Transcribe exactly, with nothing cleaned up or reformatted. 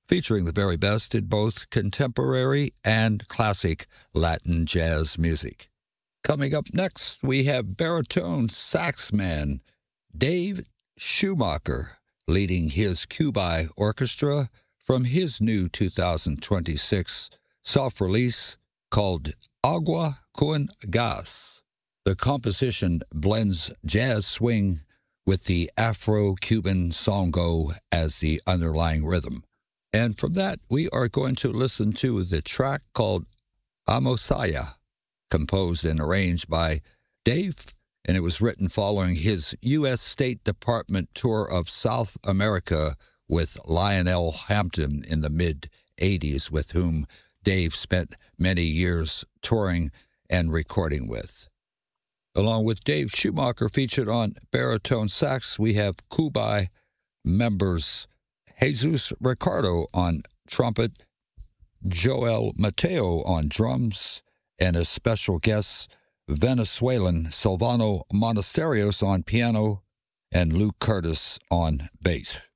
featuring the very best in both contemporary and classic Latin jazz music. Coming up next, we have baritone sax man Dave Schumacher leading his Cubae Orchestra from his new two thousand twenty-six self-release called Agua con Gas. The composition blends jazz swing with the Afro-Cuban songo as the underlying rhythm. And from that, we are going to listen to the track called Amosaya, composed and arranged by Dave, and it was written following his U S State Department tour of South America with Lionel Hampton in the mid-eighties, with whom Dave spent many years touring and recording with. Along with Dave Schumacher featured on baritone sax, we have Cubae members Jesus Ricardo on trumpet, Joel Mateo on drums, and as special guests, Venezuelan Silvano Monasterios on piano and Luke Curtis on bass.